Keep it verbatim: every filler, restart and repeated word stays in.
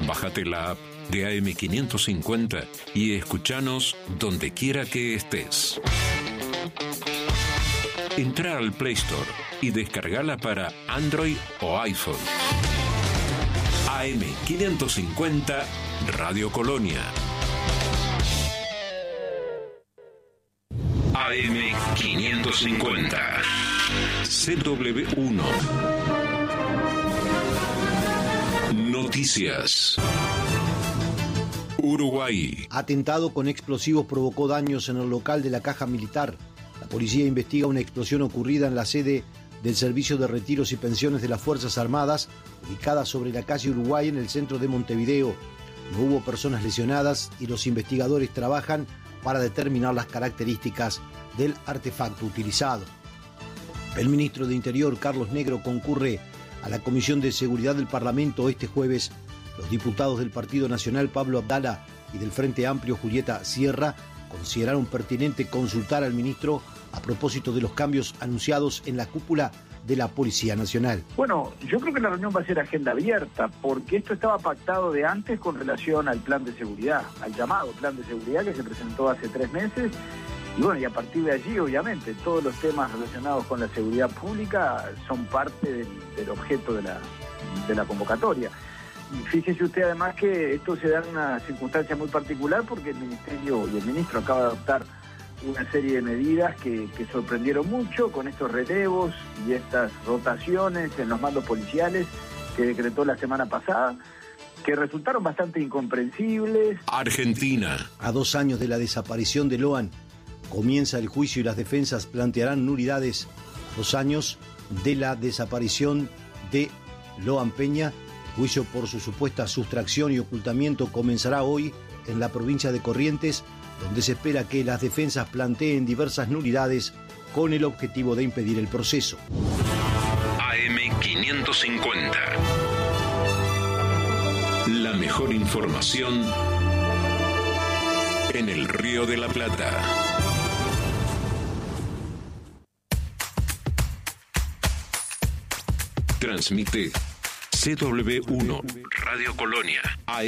Bájate la app de A M quinientos cincuenta y escuchanos donde quiera que estés. Entra al Play Store y descargala para Android o iPhone. A M quinientos cincuenta Radio Colonia. A M quinientos cincuenta C W uno. Noticias. Uruguay. Atentado con explosivos provocó daños en el local de la Caja Militar. La policía investiga una explosión ocurrida en la sede del Servicio de Retiros y Pensiones de las Fuerzas Armadas, ubicada sobre la calle Uruguay en el centro de Montevideo. No hubo personas lesionadas y los investigadores trabajan para determinar las características del artefacto utilizado. El ministro de Interior, Carlos Negro, concurre a la Comisión de Seguridad del Parlamento este jueves. Los diputados del Partido Nacional, Pablo Abdala, y del Frente Amplio, Julieta Sierra, consideraron pertinente consultar al ministro a propósito de los cambios anunciados en la cúpula de la Policía Nacional. Bueno, yo creo que la reunión va a ser agenda abierta, porque esto estaba pactado de antes con relación al plan de seguridad, al llamado plan de seguridad que se presentó hace tres meses. Y bueno, y a partir de allí, obviamente, todos los temas relacionados con la seguridad pública son parte del, del objeto de la, de la convocatoria. Y fíjese usted además que esto se da en una circunstancia muy particular porque el Ministerio y el Ministro acaba de adoptar una serie de medidas que, que sorprendieron mucho con estos relevos y estas rotaciones en los mandos policiales que decretó la semana pasada, que resultaron bastante incomprensibles. Argentina. A dos años de la desaparición de Loan, comienza el juicio y las defensas plantearán nulidades. Dos años de la desaparición de Loan Peña. Juicio por su supuesta sustracción y ocultamiento comenzará hoy en la provincia de Corrientes, donde se espera que las defensas planteen diversas nulidades con el objetivo de impedir el proceso. A M quinientos cincuenta. La mejor información en el Río de la Plata. Transmite C W uno Radio Colonia.